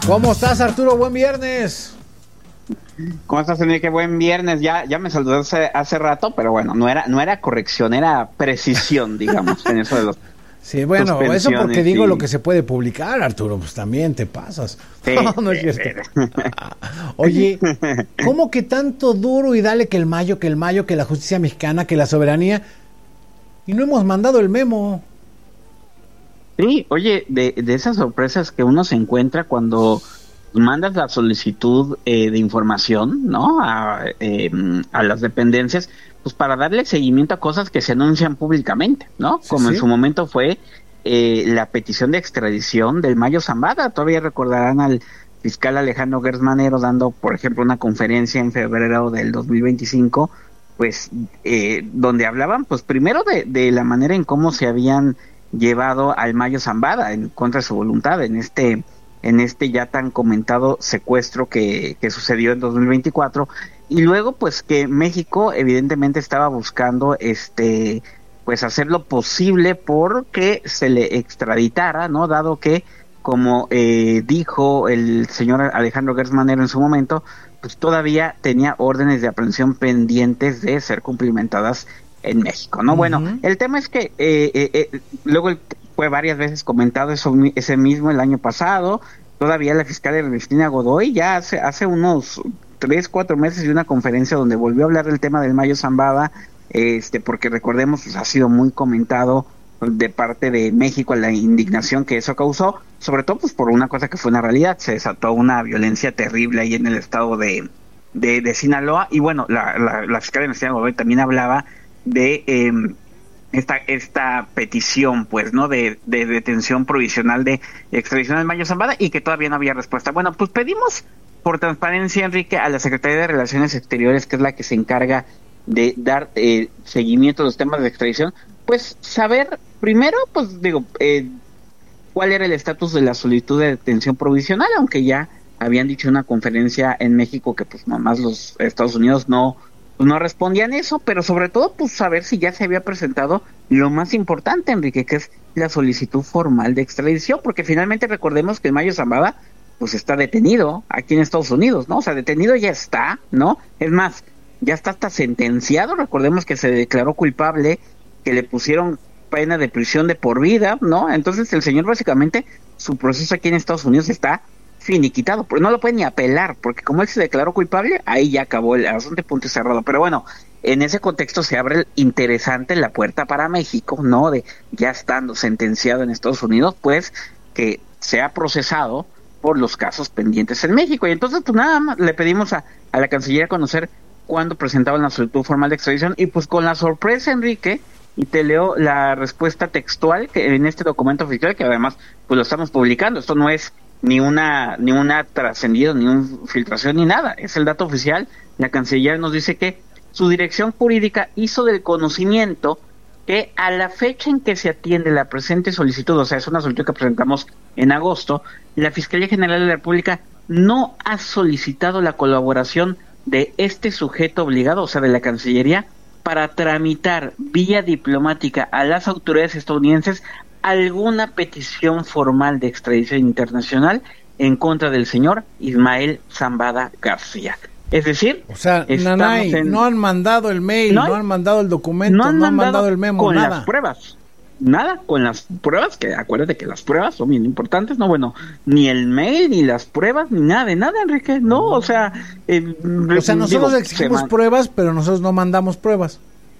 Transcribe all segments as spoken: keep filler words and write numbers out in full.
¿Cómo estás, Arturo? Buen viernes. ¿Cómo estás, Enrique? Buen viernes. Ya, ya me saludaste hace, hace rato, pero bueno, no era, no era corrección, era precisión, digamos, en eso de los. Sí, bueno, eso porque digo y... lo que se puede publicar, Arturo, pues también te pasas. Sí, no, no es cierto. Oye, ¿cómo que tanto duro y dale que el mayo, que el mayo, que la justicia mexicana, que la soberanía? Y no hemos mandado el memo. Sí, oye, de, de esas sorpresas que uno se encuentra cuando mandas la solicitud eh, de información, ¿no? A, eh, a las dependencias, pues para darle seguimiento a cosas que se anuncian públicamente, ¿no? Sí, Como sí. en su momento fue eh, la petición de extradición del Mayo Zambada. Todavía recordarán al fiscal Alejandro Gertz Manero dando, por ejemplo, una conferencia en febrero del dos mil veinticinco, pues, eh, donde hablaban, pues, primero de, de la manera en cómo se habían llevado al Mayo Zambada en contra de su voluntad en este en este ya tan comentado secuestro que, que sucedió en dos mil veinticuatro, y luego pues que México evidentemente estaba buscando este pues hacer lo posible porque se le extraditara, ¿no? Dado que, como eh, dijo el señor Alejandro Gertz Manero en su momento, pues todavía tenía órdenes de aprehensión pendientes de ser cumplimentadas en México, ¿no? Uh-huh. Bueno, el tema es que eh, eh, eh, luego el, fue varias veces comentado eso, ese mismo el año pasado. Todavía la fiscal Ernestina Godoy ya hace hace unos tres, cuatro meses dio una conferencia donde volvió a hablar del tema del Mayo Zambada, este, porque recordemos, pues, ha sido muy comentado de parte de México la indignación que eso causó, sobre todo pues por una cosa que fue una realidad. Se desató una violencia terrible ahí en el estado de, de, de Sinaloa, y bueno, la, la, la fiscal Ernestina Godoy también hablaba de eh, esta esta petición, pues, ¿no? De, de detención provisional de extradición del Mayo Zambada, y que todavía no había respuesta. Bueno, pues pedimos por transparencia, Enrique, a la Secretaría de Relaciones Exteriores, que es la que se encarga de dar eh, seguimiento a los temas de extradición, pues saber primero, pues digo, eh, cuál era el estatus de la solicitud de detención provisional, aunque ya habían dicho en una conferencia en México que pues nomás los Estados Unidos no no respondían eso, pero sobre todo pues saber si ya se había presentado lo más importante, Enrique, que es la solicitud formal de extradición, porque finalmente recordemos que el Mayo Zambada pues está detenido aquí en Estados Unidos, ¿no? O sea, detenido ya está, ¿no? Es más, ya está hasta sentenciado. Recordemos que se declaró culpable, que le pusieron pena de prisión de por vida, ¿no? Entonces el señor básicamente, su proceso aquí en Estados Unidos está finiquitado, pero no lo puede ni apelar, porque como él se declaró culpable, ahí ya acabó el asunto, punto y cerrado. Pero bueno, en ese contexto se abre interesante la puerta para México, ¿no? De ya estando sentenciado en Estados Unidos, pues que sea procesado por los casos pendientes en México. Y entonces pues nada más le pedimos a, a la Cancillería conocer cuándo presentaban la solicitud formal de extradición, y pues con la sorpresa, Enrique, y te leo la respuesta textual que en este documento oficial, que además pues lo estamos publicando. Esto no es ni una ni una trascendido, ni una filtración, ni nada, es el dato oficial. La Cancillería nos dice que su dirección jurídica hizo del conocimiento que a la fecha en que se atiende la presente solicitud, o sea, es una solicitud que presentamos en agosto, la Fiscalía General de la República no ha solicitado la colaboración de este sujeto obligado, o sea, de la Cancillería, para tramitar vía diplomática a las autoridades estadounidenses alguna petición formal de extradición internacional en contra del señor Ismael Zambada García. Es decir, o sea, Nanay, en... no han mandado el mail, no, hay... no han mandado el documento, no han, no han mandado, mandado el memo, con nada. Las pruebas, nada, con las pruebas, que acuérdate que las pruebas son bien importantes, no, bueno, ni el mail, ni las pruebas, ni nada de nada, Enrique, no, o sea... Eh, o sea, nosotros digo, exigimos man... pruebas, pero nosotros no mandamos pruebas.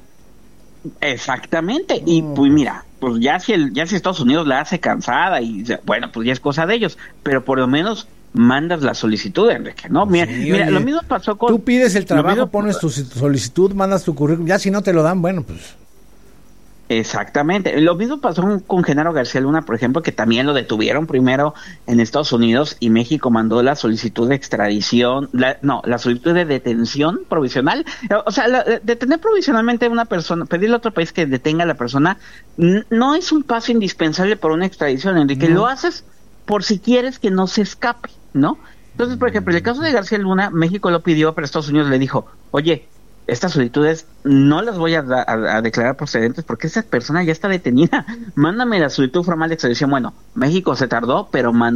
Exactamente, y pues mira, pues ya si el, ya si Estados Unidos la hace cansada y bueno, pues ya es cosa de ellos, pero por lo menos mandas la solicitud, Enrique, ¿no? Mira, sí, mira, oye, lo mismo pasó con... Tú pides el trabajo, mismo, pones tu solicitud, mandas tu currículum, ya si no te lo dan, bueno, pues... Exactamente, lo mismo pasó con Genaro García Luna, por ejemplo, que también lo detuvieron primero en Estados Unidos, y México mandó la solicitud de extradición, la, no, la solicitud de detención provisional. O sea, la, detener provisionalmente a una persona, pedirle a otro país que detenga a la persona, n- no es un paso indispensable para una extradición, Enrique, no. Lo haces por si quieres que no se escape, ¿no? Entonces, por ejemplo, en el caso de García Luna, México lo pidió, pero Estados Unidos le dijo, oye, estas solicitudes no las voy a, a, a declarar procedentes porque esa persona ya está detenida. Mándame la solicitud formal de extradición. Bueno, México se tardó, pero mandó